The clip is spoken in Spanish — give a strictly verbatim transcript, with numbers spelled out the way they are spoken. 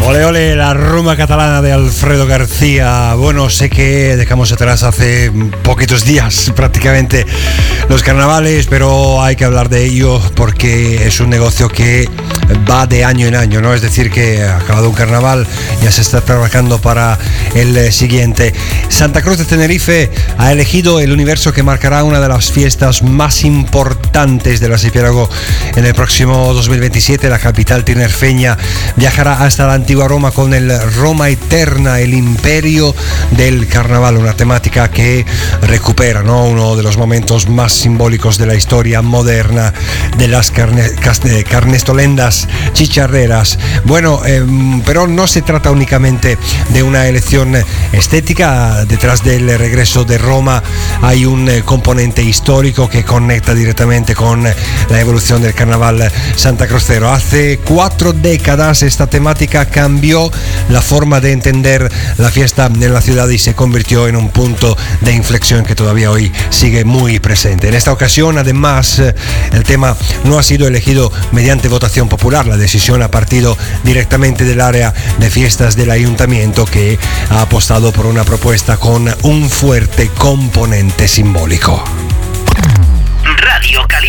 Ole, ole, la rumba catalana de Alfredo García. Bueno, sé que dejamos atrás hace poquitos días prácticamente los carnavales, pero hay que hablar de ello porque es un negocio que va de año en año, ¿no? Es decir, que acabado un carnaval ya se está trabajando para el siguiente. Santa Cruz de Tenerife ha elegido el universo que marcará una de las fiestas más importantes del archipiélago en el próximo dos mil veintisiete. La capital tinerfeña viajará hasta la antigua Roma con el Roma Eterna, el imperio del carnaval, una temática que recupera, ¿no?, uno de los momentos más simbólicos de la historia moderna de las carne, carne, carnestolendas chicharreras. Bueno, eh, pero no se trata únicamente de una elección estética. Detrás del regreso de Roma hay un componente histórico que conecta directamente con la evolución del carnaval santacruzero. Hace cuatro décadas esta temática cambió la forma de entender la fiesta en la ciudad y se convirtió en un punto de inflexión que todavía hoy sigue muy presente. En esta ocasión, además, el tema no ha sido elegido mediante votación popular. La decisión ha partido directamente del área de fiestas del ayuntamiento, que ha apostado por una propuesta con un fuerte componente simbólico. Radio Cali.